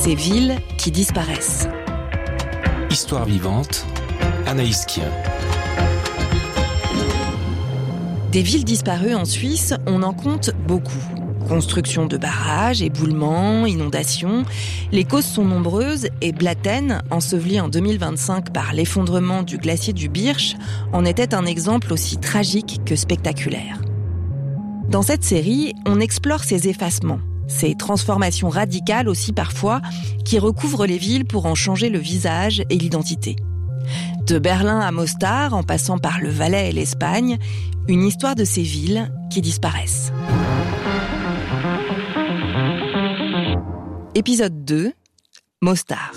Ces villes qui disparaissent. Histoire vivante, Anaïs Kien. Des villes disparues en Suisse, on en compte beaucoup. Construction de barrages, éboulements, inondations. Les causes sont nombreuses et Blatten, enseveli en 2025 par l'effondrement du glacier du Birch, en était un exemple aussi tragique que spectaculaire. Dans cette série, on explore ces effacements, ces transformations radicales aussi parfois, qui recouvrent les villes pour en changer le visage et l'identité. De Berlin à Mostar, en passant par le Valais et l'Espagne, une histoire de ces villes qui disparaissent. Épisode 2, Mostar.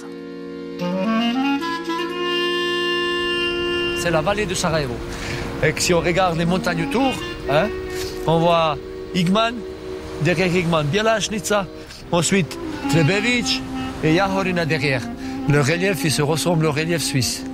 C'est la vallée de Sarajevo. Et si on regarde les montagnes autour, on voit Igman, derrière Igman, Bielašnica, ensuite Trebević et Jahorina derrière. Le relief, il se ressemble au relief suisse.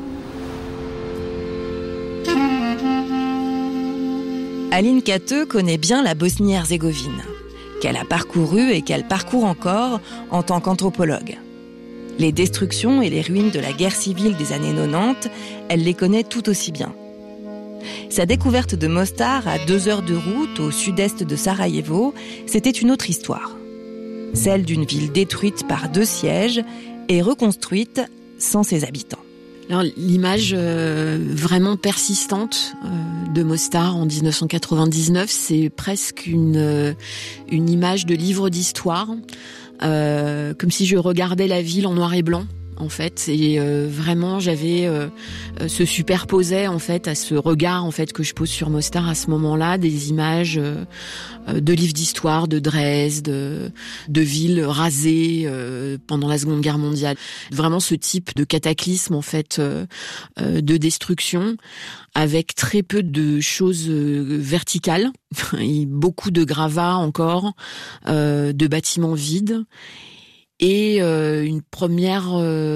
Aline Cateux connaît bien la Bosnie-Herzégovine, qu'elle a parcourue et qu'elle parcourt encore en tant qu'anthropologue. Les destructions et les ruines de la guerre civile des années 90, elle les connaît tout aussi bien. Sa découverte de Mostar, à 2 heures de route au sud-est de Sarajevo, c'était une autre histoire. Celle d'une ville détruite par 2 sièges et reconstruite sans ses habitants. Alors, l'image vraiment persistante de Mostar en 1999, c'est presque une image de livre d'histoire, comme si je regardais la ville en noir et blanc. En fait, et vraiment j'avais se superposait en fait à ce regard en fait que je pose sur Mostar à ce moment-là, des images de livres d'histoire de Dresde, de villes rasées pendant la Seconde Guerre mondiale. Vraiment ce type de cataclysme en fait de destruction, avec très peu de choses verticales, et beaucoup de gravats encore, de bâtiments vides. Et une première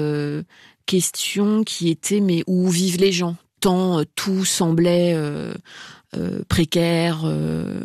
question qui était mais où vivent les gens ? Tant tout semblait précaire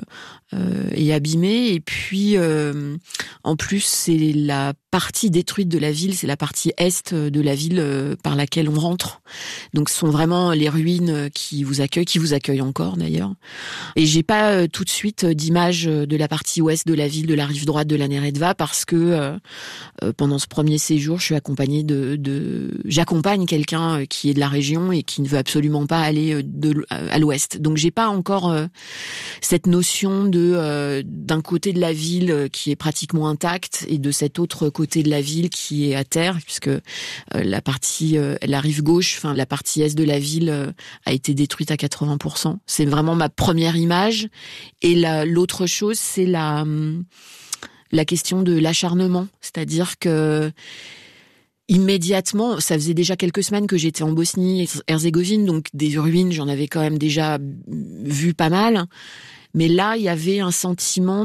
et abîmé. Et puis en plus c'est la partie détruite de la ville, c'est la partie est de la ville par laquelle on rentre. Donc ce sont vraiment les ruines qui vous accueillent encore d'ailleurs. Et j'ai pas tout de suite d'image de la partie ouest de la ville, de la rive droite de la Neretva, parce que pendant ce premier séjour, je suis accompagnée j'accompagne quelqu'un qui est de la région et qui ne veut absolument pas aller à l'ouest. Donc j'ai pas encore cette notion d'un côté de la ville qui est pratiquement intacte et de cet autre côté de la ville qui est à terre, puisque la rive gauche, enfin la partie est de la ville a été détruite à 80%. C'est vraiment ma première image. Et l'autre chose, c'est la question de l'acharnement, c'est-à-dire que immédiatement, ça faisait déjà quelques semaines que j'étais en Bosnie-Herzégovine, donc des ruines, j'en avais quand même déjà vu pas mal. Mais là, il y avait un sentiment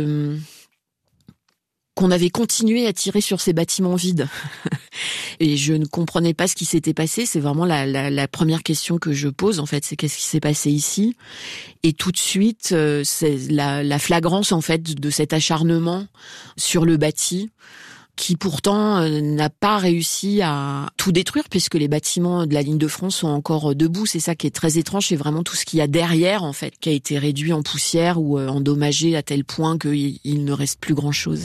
qu'on avait continué à tirer sur ces bâtiments vides. Et je ne comprenais pas ce qui s'était passé. C'est vraiment la première question que je pose, en fait. C'est qu'est-ce qui s'est passé ici? Et tout de suite, c'est la flagrance, en fait, de cet acharnement sur le bâti, qui pourtant n'a pas réussi à tout détruire, puisque les bâtiments de la ligne de front sont encore debout. C'est ça qui est très étrange, c'est vraiment tout ce qu'il y a derrière, en fait, qui a été réduit en poussière ou endommagé à tel point qu'il ne reste plus grand-chose.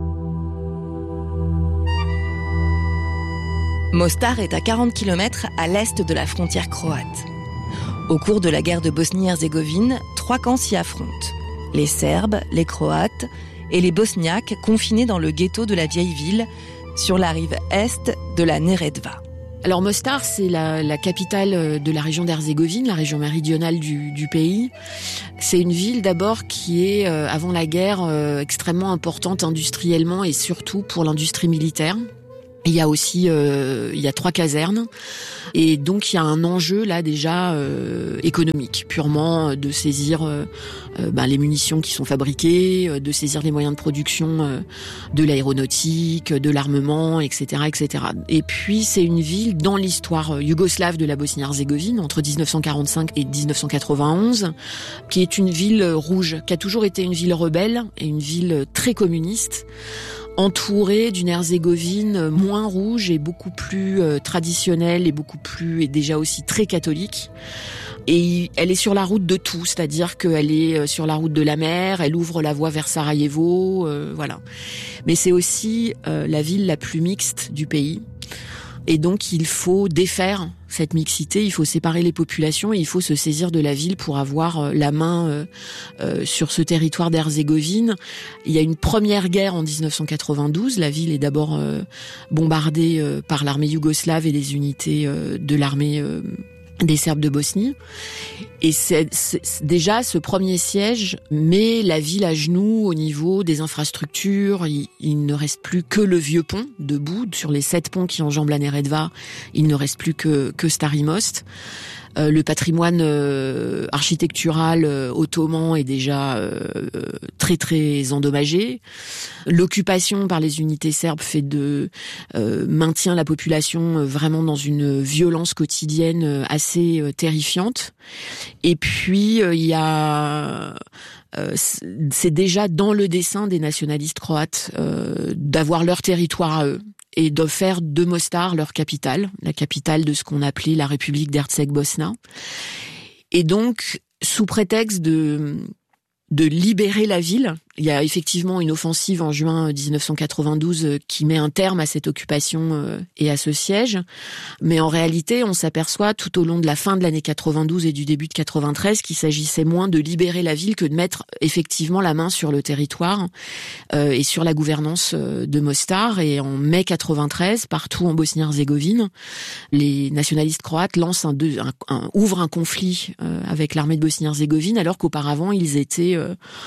Mostar est à 40 km à l'est de la frontière croate. Au cours de la guerre de Bosnie-Herzégovine, 3 camps s'y affrontent. Les Serbes, les Croates et les Bosniaques confinés dans le ghetto de la vieille ville, sur la rive est de la Neretva. Alors Mostar, c'est la capitale de la région d'Herzégovine, la région méridionale du pays. C'est une ville d'abord qui est, avant la guerre, extrêmement importante industriellement et surtout pour l'industrie militaire. Il y a aussi 3 casernes et donc il y a un enjeu là déjà économique, purement de saisir les munitions qui sont fabriquées, de saisir les moyens de production de l'aéronautique, de l'armement, etc., etc. Et puis c'est une ville dans l'histoire yougoslave de la Bosnie-Herzégovine entre 1945 et 1991, qui est une ville rouge, qui a toujours été une ville rebelle et une ville très communiste, entouré d'une Herzégovine moins rouge et beaucoup plus traditionnelle et déjà aussi très catholique. Et elle est sur la route de tout, c'est-à-dire qu'elle est sur la route de la mer, elle ouvre la voie vers Sarajevo, voilà. Mais c'est aussi la ville la plus mixte du pays. Et donc il faut défaire cette mixité, il faut séparer les populations et il faut se saisir de la ville pour avoir la main sur ce territoire d'Herzégovine. Il y a une première guerre en 1992, la ville est d'abord bombardée par l'armée yougoslave et les unités de l'armée des Serbes de Bosnie. Et c'est déjà ce premier siège met la ville à genoux au niveau des infrastructures. Il ne reste plus que le vieux pont debout. Sur les 7 ponts qui enjambent la Neretva, il ne reste plus que Stari Most. Le patrimoine architectural ottoman est déjà très très endommagé. L'occupation par les unités serbes maintient la population vraiment dans une violence quotidienne assez terrifiante. Et puis il y a c'est déjà dans le dessein des nationalistes croates d'avoir leur territoire à eux et de faire de Mostar leur capitale, la capitale de ce qu'on appelait la République d'Herceg-Bosna. Et donc, sous prétexte de libérer la ville, il y a effectivement une offensive en juin 1992 qui met un terme à cette occupation et à ce siège. Mais en réalité, on s'aperçoit tout au long de la fin de l'année 92 et du début de 93 qu'il s'agissait moins de libérer la ville que de mettre effectivement la main sur le territoire et sur la gouvernance de Mostar. Et en mai 93, partout en Bosnie-Herzégovine, les nationalistes croates lancent ouvrent un conflit avec l'armée de Bosnie-Herzégovine, alors qu'auparavant ils étaient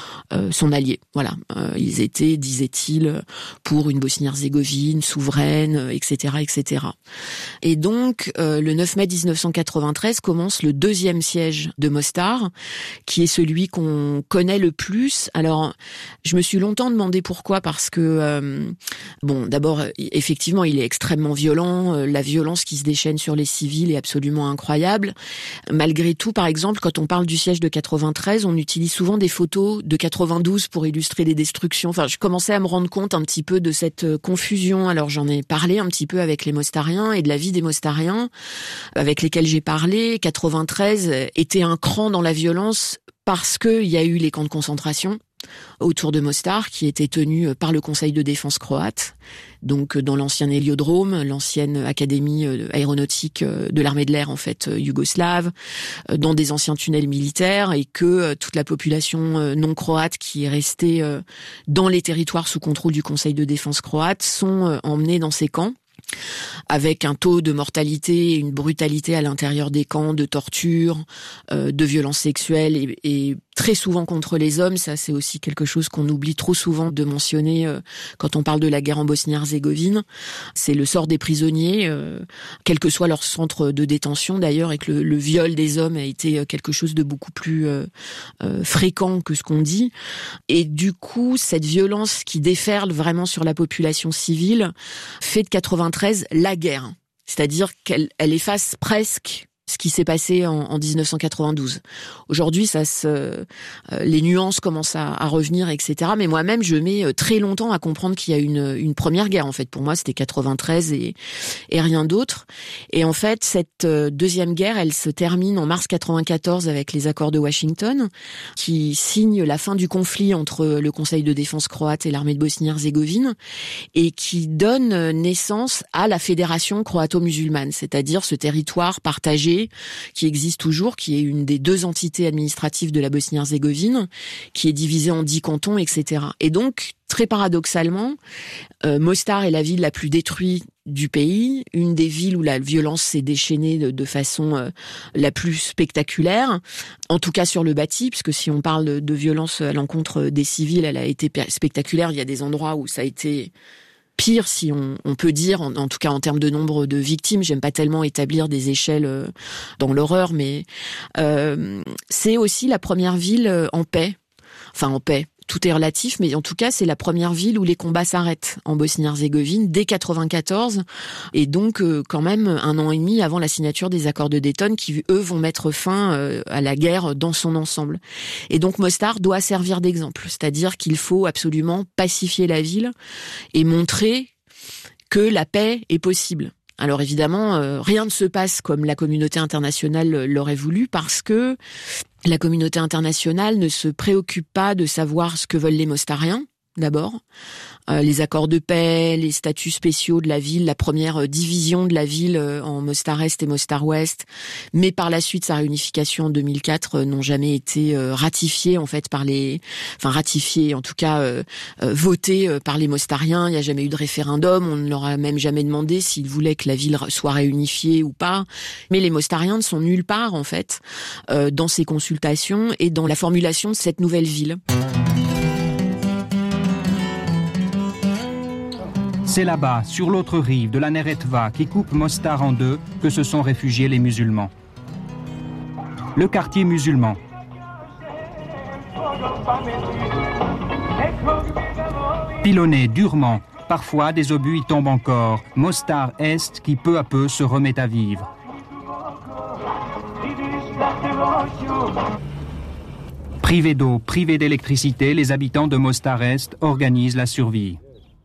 son allié. Voilà, ils étaient, disait-il, pour une Bosnie-Herzégovine souveraine, etc., etc. Et donc, le 9 mai 1993 commence le deuxième siège de Mostar, qui est celui qu'on connaît le plus. Alors, je me suis longtemps demandé pourquoi, parce que, d'abord, effectivement, il est extrêmement violent. La violence qui se déchaîne sur les civils est absolument incroyable. Malgré tout, par exemple, quand on parle du siège de 93, on utilise souvent des photos de 92 pour illustrer les destructions. Enfin, je commençais à me rendre compte un petit peu de cette confusion. Alors, j'en ai parlé un petit peu avec les Mostariens et de la vie des Mostariens avec lesquels j'ai parlé. 93 était un cran dans la violence parce qu'il y a eu les camps de concentration autour de Mostar qui étaient tenus par le Conseil de défense croate, donc dans l'ancien héliodrome, l'ancienne académie aéronautique de l'armée de l'air en fait yougoslave, dans des anciens tunnels militaires, et que toute la population non croate qui est restée dans les territoires sous contrôle du Conseil de défense croate sont emmenés dans ces camps, avec un taux de mortalité et une brutalité à l'intérieur des camps, de torture, de violences sexuelles et très souvent contre les hommes. Ça, c'est aussi quelque chose qu'on oublie trop souvent de mentionner quand on parle de la guerre en Bosnie-Herzégovine. C'est le sort des prisonniers, quel que soit leur centre de détention d'ailleurs, et que le viol des hommes a été quelque chose de beaucoup plus fréquent que ce qu'on dit. Et du coup, cette violence qui déferle vraiment sur la population civile fait de 93 la guerre. C'est-à-dire qu'elle efface presque ce qui s'est passé en 1992. Aujourd'hui, les nuances commencent à revenir, etc. Mais moi-même, je mets très longtemps à comprendre qu'il y a une première guerre. En fait, pour moi, c'était 93 et rien d'autre. Et en fait, cette deuxième guerre, elle se termine en mars 94 avec les accords de Washington, qui signent la fin du conflit entre le Conseil de défense croate et l'armée de Bosnie-Herzégovine, et qui donne naissance à la Fédération croato-musulmane, c'est-à-dire ce territoire partagé qui existe toujours, qui est une des 2 entités administratives de la Bosnie-Herzégovine, qui est divisée en 10 cantons, etc. Et donc, très paradoxalement, Mostar est la ville la plus détruite du pays, une des villes où la violence s'est déchaînée de façon la plus spectaculaire, en tout cas sur le bâti, puisque si on parle de violence à l'encontre des civils, elle a été spectaculaire. Il y a des endroits où ça a été pire, si on peut dire, en tout cas en termes de nombre de victimes. J'aime pas tellement établir des échelles dans l'horreur, mais c'est aussi la première ville en paix. Enfin, en paix. tout est relatif, mais en tout cas, c'est la première ville où les combats s'arrêtent en Bosnie-Herzégovine dès 94, et donc quand même 1 an et demi avant la signature des accords de Dayton, qui eux vont mettre fin à la guerre dans son ensemble. Et donc Mostar doit servir d'exemple, c'est-à-dire qu'il faut absolument pacifier la ville et montrer que la paix est possible. Alors évidemment, rien ne se passe comme la communauté internationale l'aurait voulu, parce que la communauté internationale ne se préoccupe pas de savoir ce que veulent les Mostariens, d'abord. Les accords de paix, les statuts spéciaux de la ville, la première division de la ville en Mostar Est et Mostar Ouest, mais par la suite sa réunification en 2004 n'ont jamais été ratifiés en fait ratifiés en tout cas votés par les Mostariens. Il n'y a jamais eu de référendum, on ne leur a même jamais demandé s'ils voulaient que la ville soit réunifiée ou pas. Mais les Mostariens ne sont nulle part en fait dans ces consultations et dans la formulation de cette nouvelle ville. C'est là-bas, sur l'autre rive de la Neretva qui coupe Mostar en deux, que se sont réfugiés les musulmans. Le quartier musulman. Pilonné durement, parfois des obus y tombent encore. Mostar Est qui peu à peu se remet à vivre. Privés d'eau, privés d'électricité, les habitants de Mostar Est organisent la survie.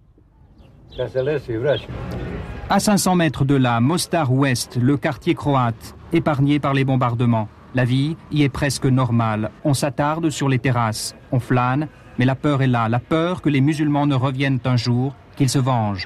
À 500 mètres de là, Mostar Ouest, le quartier croate, épargné par les bombardements. La vie y est presque normale. On s'attarde sur les terrasses, on flâne, mais la peur est là, la peur que les musulmans ne reviennent un jour, qu'ils se vengent.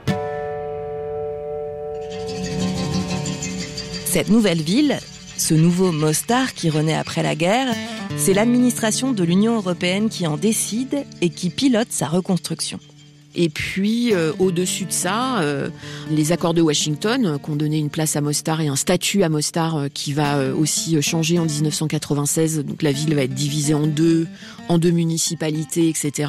Cette nouvelle ville, ce nouveau Mostar qui renaît après la guerre, c'est l'administration de l'Union européenne qui en décide et qui pilote sa reconstruction. Et puis, au-dessus de ça, les accords de Washington, qui ont donné une place à Mostar et un statut à Mostar qui va aussi changer en 1996. Donc la ville va être divisée en deux municipalités, etc.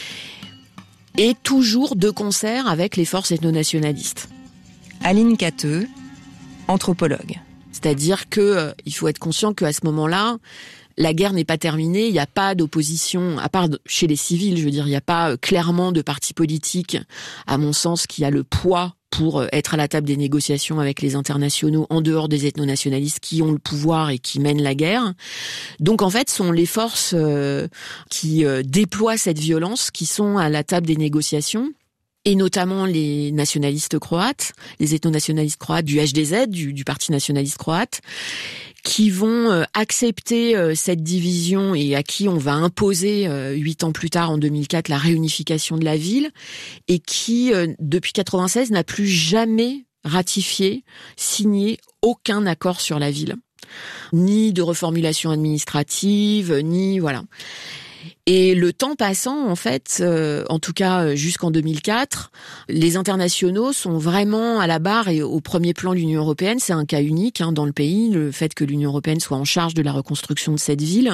Et toujours de concert avec les forces ethno-nationalistes. Aline Cateux, anthropologue. C'est-à-dire que il faut être conscient qu'à ce moment-là, la guerre n'est pas terminée, il n'y a pas d'opposition, à part chez les civils, je veux dire, il n'y a pas clairement de parti politique, à mon sens, qui a le poids pour être à la table des négociations avec les internationaux en dehors des ethno-nationalistes qui ont le pouvoir et qui mènent la guerre. Donc en fait, ce sont les forces qui déploient cette violence qui sont à la table des négociations. Et notamment les nationalistes croates, les ethno-nationalistes croates du HDZ, du Parti nationaliste croate, qui vont accepter cette division et à qui on va imposer 8 ans plus tard, en 2004, la réunification de la ville, et qui, depuis 96, n'a plus jamais ratifié, signé aucun accord sur la ville. Ni de reformulation administrative, ni voilà. Et le temps passant, en fait, en tout cas jusqu'en 2004, les internationaux sont vraiment à la barre et au premier plan de l'Union européenne. C'est un cas unique dans le pays, le fait que l'Union européenne soit en charge de la reconstruction de cette ville.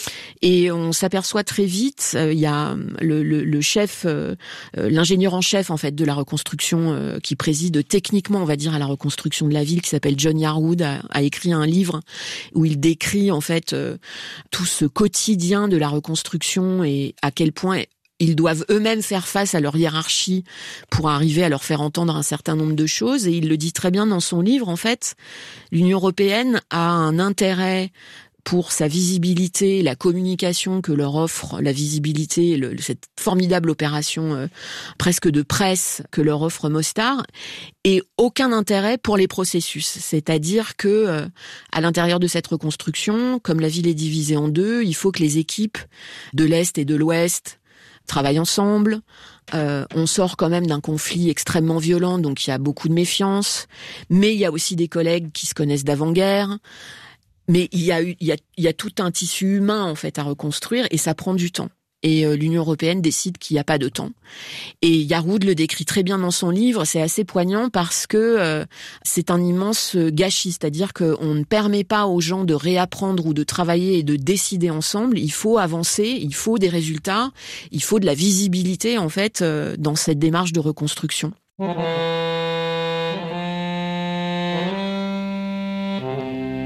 Et on s'aperçoit très vite, il y a le chef, l'ingénieur en chef en fait de la reconstruction qui préside techniquement, on va dire, à la reconstruction de la ville, qui s'appelle John Yarwood, a écrit un livre où il décrit en fait tout ce quotidien de la reconstruction et à quel point ils doivent eux-mêmes faire face à leur hiérarchie pour arriver à leur faire entendre un certain nombre de choses. Et il le dit très bien dans son livre, en fait, l'Union européenne a un intérêt pour sa visibilité, la communication que leur offre la visibilité, cette formidable opération presque de presse que leur offre Mostar, et aucun intérêt pour les processus. C'est-à-dire que à l'intérieur de cette reconstruction, comme la ville est divisée en deux, il faut que les équipes de l'Est et de l'Ouest travaillent ensemble. On sort quand même d'un conflit extrêmement violent, donc il y a beaucoup de méfiance, mais il y a aussi des collègues qui se connaissent d'avant-guerre. Mais il y a tout un tissu humain en fait à reconstruire et ça prend du temps. Et l'Union européenne décide qu'il n'y a pas de temps. Et Yarwood le décrit très bien dans son livre, c'est assez poignant parce que c'est un immense gâchis, c'est-à-dire qu'on ne permet pas aux gens de réapprendre ou de travailler et de décider ensemble. Il faut avancer, il faut des résultats, il faut de la visibilité en fait dans cette démarche de reconstruction.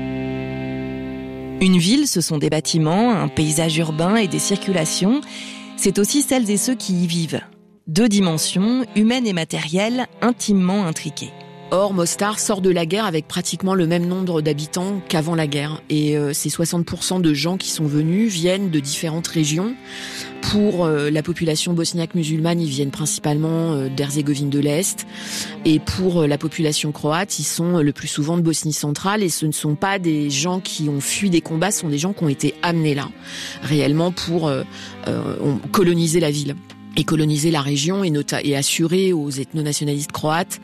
Une ville, ce sont des bâtiments, un paysage urbain et des circulations. c'est aussi celles et ceux qui y vivent. 2 dimensions, humaines et matérielles, intimement intriquées. Or, Mostar sort de la guerre avec pratiquement le même nombre d'habitants qu'avant la guerre. Et ces 60% de gens qui sont venus viennent de différentes régions. Pour la population bosniaque musulmane, ils viennent principalement d'Herzégovine de l'Est. Et pour la population croate, ils sont le plus souvent de Bosnie centrale. Et ce ne sont pas des gens qui ont fui des combats, ce sont des gens qui ont été amenés là, réellement pour coloniser la ville et coloniser la région et assurer aux ethno-nationalistes croates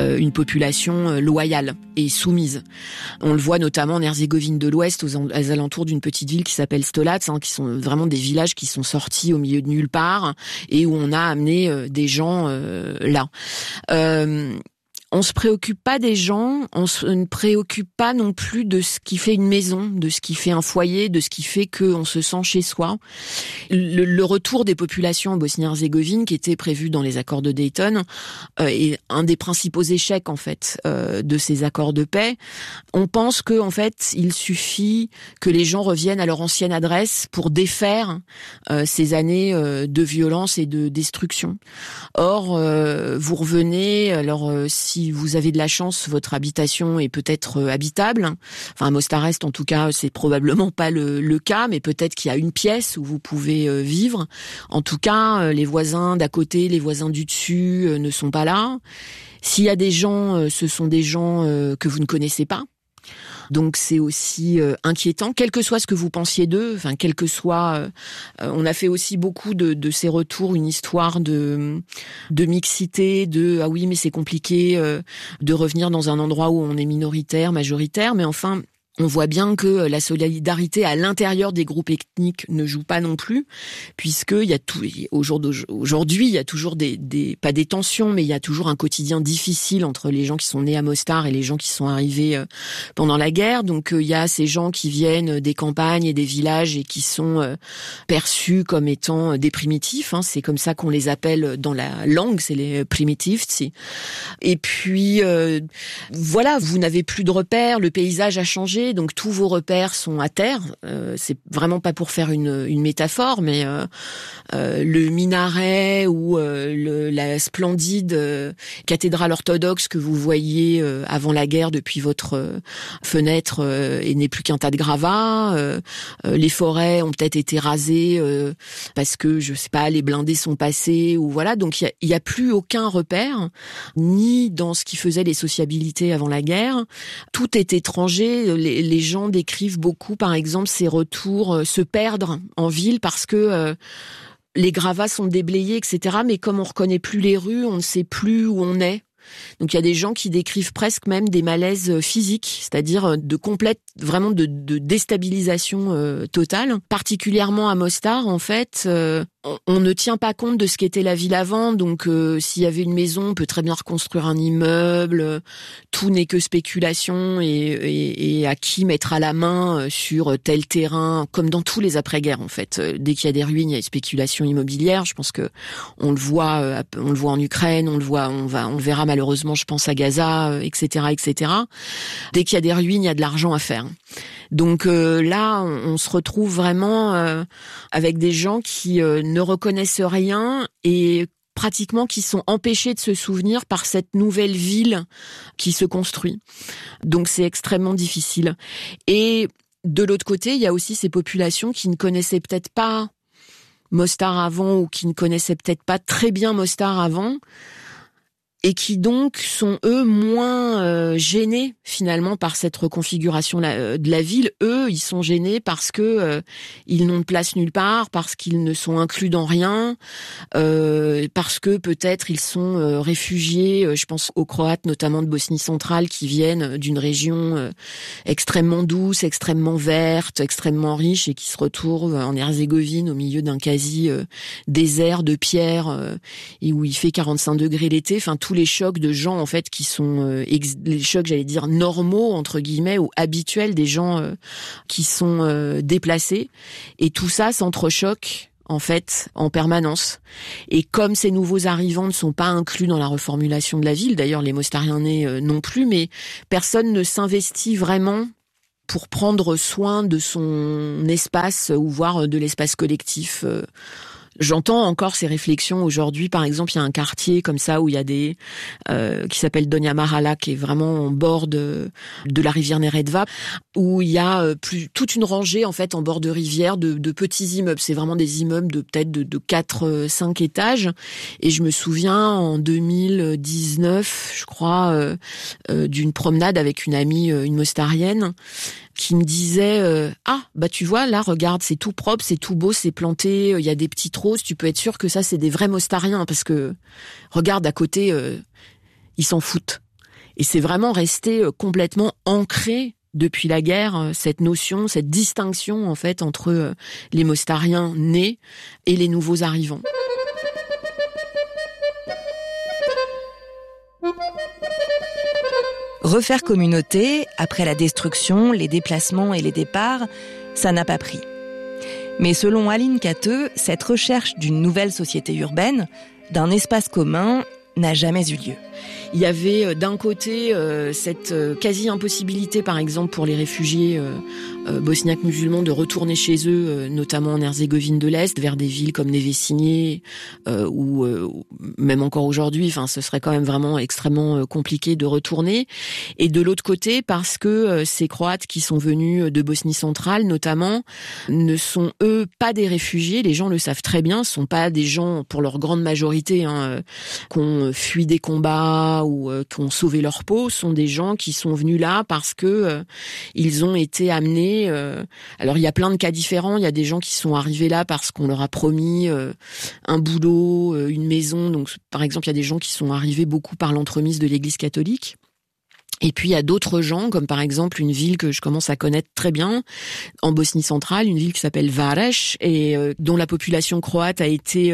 une population loyale et soumise. On le voit notamment en Herzégovine de l'Ouest, aux alentours d'une petite ville qui s'appelle Stolac, qui sont vraiment des villages qui sont sortis au milieu de nulle part et où on a amené des gens là. On se préoccupe pas des gens, on ne préoccupe pas non plus de ce qui fait une maison, de ce qui fait un foyer, de ce qui fait qu'on se sent chez soi. Le retour des populations en Bosnie-Herzégovine, qui était prévu dans les accords de Dayton, est un des principaux échecs en fait de ces accords de paix. On pense que en fait, il suffit que les gens reviennent à leur ancienne adresse pour défaire ces années de violence et de destruction. Or, vous revenez, alors si vous avez de la chance, votre habitation est peut-être habitable. Enfin, à Mostar-Est, en tout cas, c'est probablement pas le cas, mais peut-être qu'il y a une pièce où vous pouvez vivre. En tout cas, les voisins d'à côté, les voisins du dessus ne sont pas là. S'il y a des gens, ce sont des gens que vous ne connaissez pas. Donc c'est aussi inquiétant, quel que soit ce que vous pensiez d'eux, enfin quel que soit. On a fait aussi beaucoup de ces retours une histoire de mixité, ah oui mais c'est compliqué de revenir dans un endroit où on est minoritaire, majoritaire, mais enfin. On voit bien que la solidarité à l'intérieur des groupes ethniques ne joue pas non plus, puisque il y a aujourd'hui, il y a toujours pas des tensions, mais il y a toujours un quotidien difficile entre les gens qui sont nés à Mostar et les gens qui sont arrivés pendant la guerre. Donc il y a ces gens qui viennent des campagnes et des villages et qui sont perçus comme étant des primitifs. C'est comme ça qu'on les appelle dans la langue, c'est les primitivci. Et puis voilà, vous n'avez plus de repères, le paysage a changé. Donc tous vos repères sont à terre. C'est vraiment pas pour faire une métaphore, mais le minaret ou la splendide cathédrale orthodoxe que vous voyez avant la guerre depuis votre fenêtre et n'est plus qu'un tas de gravats. Les forêts ont peut-être été rasées parce que je sais pas, les blindés sont passés ou voilà. Donc il y a plus aucun repère, ni dans ce qui faisait les sociabilités avant la guerre. Tout est étranger. Les gens décrivent beaucoup, par exemple, ces retours se perdre en ville parce que les gravats sont déblayés, etc. Mais comme on reconnaît plus les rues, on ne sait plus où on est. Donc il y a des gens qui décrivent presque même des malaises physiques, c'est-à-dire vraiment de déstabilisation totale. Particulièrement à Mostar, en fait, on ne tient pas compte de ce qu'était la ville avant. Donc s'il y avait une maison, on peut très bien reconstruire un immeuble. Tout n'est que spéculation et à qui mettra la main sur tel terrain, comme dans tous les après-guerres en fait. Dès qu'il y a des ruines, il y a une spéculation immobilière. Je pense que on le voit en Ukraine, on le verra malheureusement, je pense à Gaza, etc., etc. Dès qu'il y a des ruines, il y a de l'argent à faire. Donc là, on se retrouve vraiment avec des gens qui ne reconnaissent rien et pratiquement qui sont empêchés de se souvenir par cette nouvelle ville qui se construit. Donc c'est extrêmement difficile. Et de l'autre côté, il y a aussi ces populations qui ne connaissaient peut-être pas Mostar avant ou qui ne connaissaient peut-être pas très bien Mostar avant, et qui donc sont eux moins gênés finalement par cette reconfiguration de la ville. Eux, ils sont gênés parce que ils n'ont de place nulle part, parce qu'ils ne sont inclus dans rien, parce que peut-être ils sont réfugiés. Je pense aux Croates, notamment de Bosnie centrale, qui viennent d'une région extrêmement douce, extrêmement verte, extrêmement riche, et qui se retrouvent en Herzégovine au milieu d'un quasi désert de pierre et où il fait 45 degrés l'été. Enfin, tous les chocs de gens en fait qui sont les chocs, j'allais dire normaux entre guillemets ou habituels des gens qui sont déplacés, et tout ça s'entrechoque en fait en permanence. Et comme ces nouveaux arrivants ne sont pas inclus dans la reformulation de la ville, d'ailleurs les Mostarianais non plus, mais personne ne s'investit vraiment pour prendre soin de son espace ou voire de l'espace collectif J'entends encore ces réflexions aujourd'hui. Par exemple, il y a un quartier comme ça où il y a qui s'appelle Donja Mahala, qui est vraiment en bord de la rivière Neretva, où il y a toute une rangée en fait en bord de rivière de petits immeubles. C'est vraiment des immeubles de peut-être de 4-5 étages. Et je me souviens en 2019, je crois, d'une promenade avec une amie, une mostarienne, qui me disait tu vois là, regarde, c'est tout propre, c'est tout beau, c'est planté, il y a des petites roses, tu peux être sûr que ça c'est des vrais mostariens parce que regarde à côté, ils s'en foutent. Et c'est vraiment resté complètement ancré depuis la guerre, cette notion, cette distinction en fait entre les mostariens nés et les nouveaux arrivants. Refaire communauté, après la destruction, les déplacements et les départs, ça n'a pas pris. Mais selon Aline Cateux, cette recherche d'une nouvelle société urbaine, d'un espace commun, n'a jamais eu lieu. Il y avait d'un côté cette quasi-impossibilité, par exemple, pour les réfugiés bosniaques musulmans de retourner chez eux, notamment en Herzégovine de l'Est, vers des villes comme Nevesinje, ou même encore aujourd'hui, ce serait quand même vraiment extrêmement compliqué de retourner. Et de l'autre côté, parce que ces Croates qui sont venus de Bosnie centrale, notamment, ne sont eux pas des réfugiés, les gens le savent très bien, ce sont pas des gens, pour leur grande majorité, qui ont fui des combats ou qui ont sauvé leur peau, sont des gens qui sont venus là parce que ils ont été amenés. Alors il y a plein de cas différents. Il y a des gens qui sont arrivés là parce qu'on leur a promis un boulot, une maison. Donc par exemple, il y a des gens qui sont arrivés beaucoup par l'entremise de l'Église catholique. Et puis il y a d'autres gens, comme par exemple une ville que je commence à connaître très bien en Bosnie centrale, une ville qui s'appelle Vareš et dont la population croate a été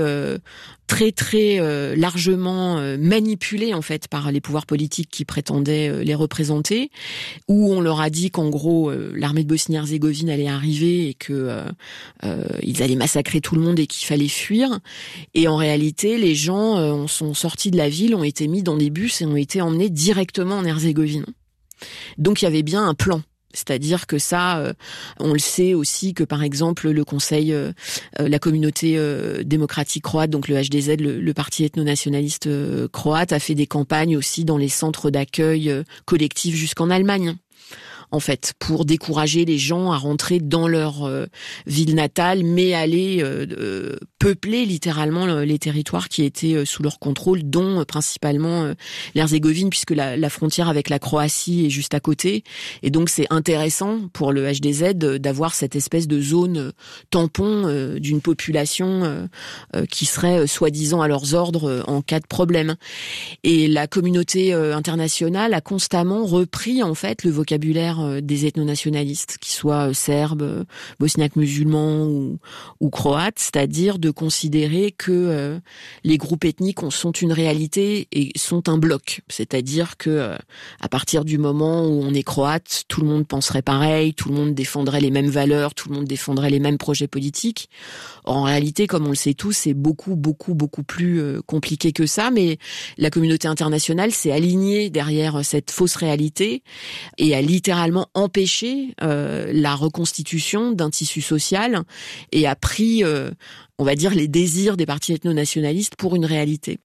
très largement manipulés en fait par les pouvoirs politiques qui prétendaient les représenter, où on leur a dit qu'en gros l'armée de Bosnie-Herzégovine allait arriver et que ils allaient massacrer tout le monde et qu'il fallait fuir. Et en réalité, les gens sont sortis de la ville, ont été mis dans des bus et ont été emmenés directement en Herzégovine. Donc il y avait bien un plan. C'est-à-dire que ça, on le sait aussi que par exemple le Conseil, la communauté démocratique croate, donc le HDZ, le parti ethno-nationaliste croate, a fait des campagnes aussi dans les centres d'accueil collectifs jusqu'en Allemagne. En fait, pour décourager les gens à rentrer dans leur ville natale, mais aller peupler littéralement les territoires qui étaient sous leur contrôle, dont principalement l'Herzégovine, puisque la frontière avec la Croatie est juste à côté. Et donc c'est intéressant pour le HDZ d'avoir cette espèce de zone tampon d'une population qui serait soi-disant à leurs ordres en cas de problème. Et la communauté internationale a constamment repris en fait le vocabulaire des ethno-nationalistes, qu'ils soient serbes, bosniaques musulmans ou croates, c'est-à-dire de considérer que les groupes ethniques sont une réalité et sont un bloc. C'est-à-dire que à partir du moment où on est croate, tout le monde penserait pareil, tout le monde défendrait les mêmes valeurs, tout le monde défendrait les mêmes projets politiques. Or, en réalité, comme on le sait tous, c'est beaucoup plus compliqué que ça, mais la communauté internationale s'est alignée derrière cette fausse réalité et a littéralement empêché la reconstitution d'un tissu social et a pris, on va dire, les désirs des partis ethno-nationalistes pour une réalité.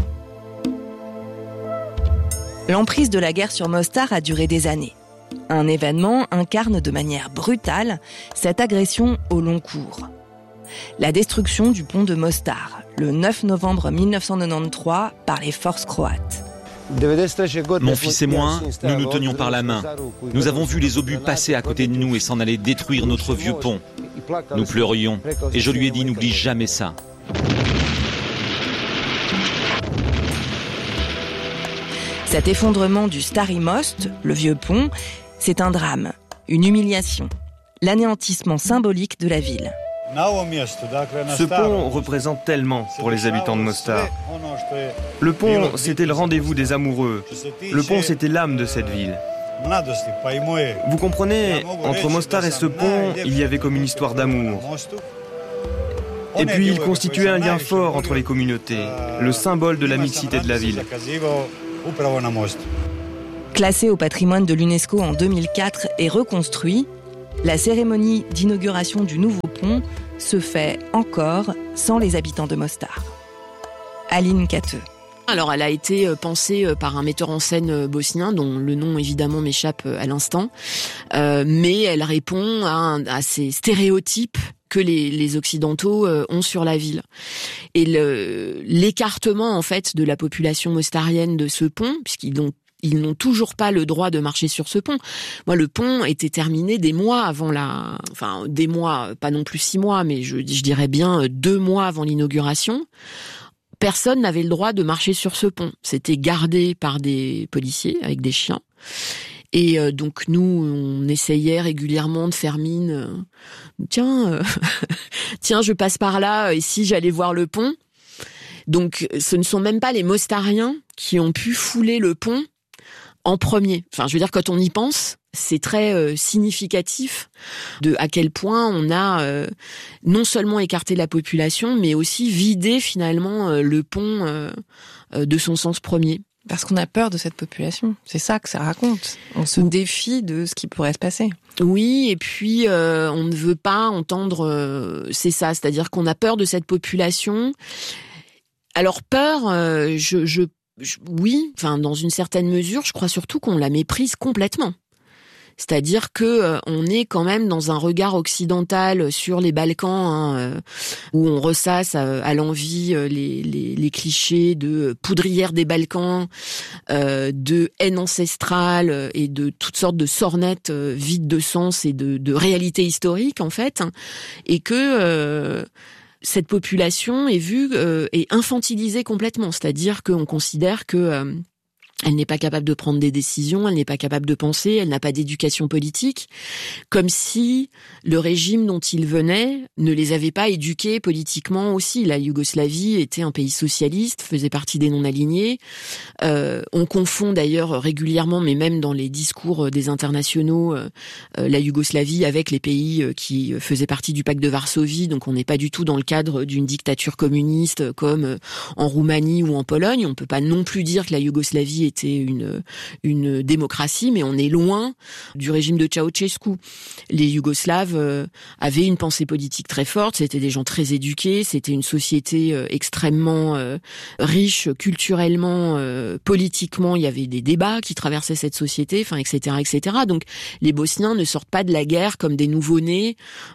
L'emprise de la guerre sur Mostar a duré des années. Un événement incarne de manière brutale cette agression au long cours. La destruction du pont de Mostar, le 9 novembre 1993, par les forces croates. Mon fils et moi, nous nous tenions par la main. Nous avons vu les obus passer à côté de nous et s'en aller détruire notre vieux pont. Nous pleurions et je lui ai dit, n'oublie jamais ça. Cet effondrement du Stari Most, le vieux pont, c'est un drame, une humiliation, l'anéantissement symbolique de la ville. Ce pont représente tellement pour les habitants de Mostar. Le pont, c'était le rendez-vous des amoureux. Le pont, c'était l'âme de cette ville. Vous comprenez, entre Mostar et ce pont, il y avait comme une histoire d'amour. Et puis, il constituait un lien fort entre les communautés, le symbole de la mixité de la ville. Classé au patrimoine de l'UNESCO en 2004 et reconstruit, la cérémonie d'inauguration du nouveau pont se fait encore sans les habitants de Mostar. Aline Kateu. Alors, elle a été pensée par un metteur en scène bosnien, dont le nom évidemment m'échappe à l'instant, mais elle répond à ces stéréotypes que les Occidentaux ont sur la ville. Et l'écartement en fait de la population mostarienne de ce pont, puisqu'ils n'ont toujours pas le droit de marcher sur ce pont. Moi, le pont était terminé des mois avant des mois, pas non plus 6 mois, mais je dirais bien 2 mois avant l'inauguration. Personne n'avait le droit de marcher sur ce pont. C'était gardé par des policiers avec des chiens. Et donc nous, on essayait régulièrement de faire mine. Tiens, je passe par là. Et si j'allais voir le pont? Donc, ce ne sont même pas les Mostariens qui ont pu fouler le pont en premier. Enfin, je veux dire, quand on y pense, c'est très significatif de à quel point on a non seulement écarté la population, mais aussi vidé finalement le pont de son sens premier. Parce qu'on a peur de cette population. C'est ça que ça raconte. On se défie de ce qui pourrait se passer. Oui, et puis on ne veut pas entendre... c'est ça, c'est-à-dire qu'on a peur de cette population. Alors peur, oui, enfin dans une certaine mesure, je crois surtout qu'on la méprise complètement. C'est-à-dire que on est quand même dans un regard occidental sur les Balkans, où on ressasse à l'envi les clichés de poudrière des Balkans, de haine ancestrale et de toutes sortes de sornettes vides de sens et de réalité historique en fait, et que cette population est vue et infantilisée complètement, c'est-à-dire qu'on considère que elle n'est pas capable de prendre des décisions, elle n'est pas capable de penser, elle n'a pas d'éducation politique, comme si le régime dont ils venaient ne les avait pas éduqués politiquement aussi. La Yougoslavie était un pays socialiste, faisait partie des non-alignés. On confond d'ailleurs régulièrement, mais même dans les discours des internationaux, la Yougoslavie avec les pays qui faisaient partie du pacte de Varsovie, donc on n'est pas du tout dans le cadre d'une dictature communiste comme en Roumanie ou en Pologne. On peut pas non plus dire que la Yougoslavie était une démocratie, mais on est loin du régime de Ceausescu. Les Yougoslaves avaient une pensée politique très forte, c'était des gens très éduqués, c'était une société extrêmement riche culturellement, politiquement, il y avait des débats qui traversaient cette société, enfin, etc., etc. Donc, les Bosniens ne sortent pas de la guerre comme des nouveau-nés,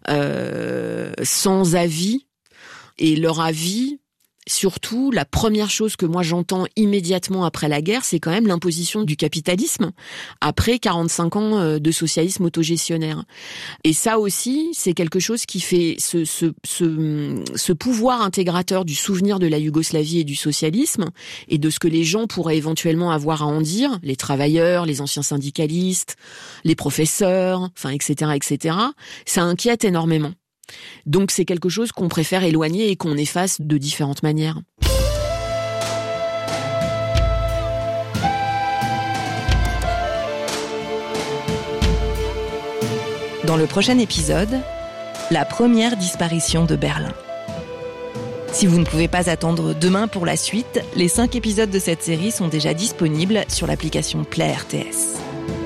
sans avis, et leur avis, surtout, la première chose que moi j'entends immédiatement après la guerre, c'est quand même l'imposition du capitalisme après 45 ans de socialisme autogestionnaire. Et ça aussi, c'est quelque chose qui fait ce pouvoir intégrateur du souvenir de la Yougoslavie et du socialisme et de ce que les gens pourraient éventuellement avoir à en dire, les travailleurs, les anciens syndicalistes, les professeurs, enfin, etc., etc. Ça inquiète énormément. Donc c'est quelque chose qu'on préfère éloigner et qu'on efface de différentes manières. Dans le prochain épisode, la première disparition de Berlin. Si vous ne pouvez pas attendre demain pour la suite, les 5 épisodes de cette série sont déjà disponibles sur l'application Play RTS.